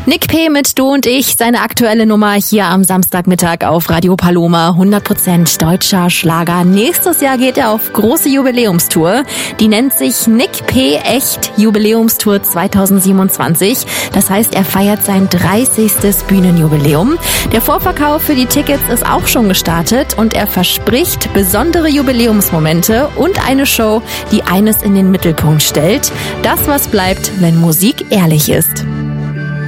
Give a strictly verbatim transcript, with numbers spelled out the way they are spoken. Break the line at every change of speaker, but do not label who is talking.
Nick P. mit Du und ich, seine aktuelle Nummer hier am Samstagmittag auf Radio Paloma. hundert Prozent deutscher Schlager. Nächstes Jahr geht er auf große Jubiläumstour. Die nennt sich Nick P. Echt Jubiläumstour zweitausendsiebenundzwanzig. Das heißt, er feiert sein dreißigstes Bühnenjubiläum. Der Vorverkauf für die Tickets ist auch schon gestartet und er verspricht besondere Jubiläumsmomente und eine Show, die eines in den Mittelpunkt stellt. Das, was bleibt, wenn Musik ehrlich ist.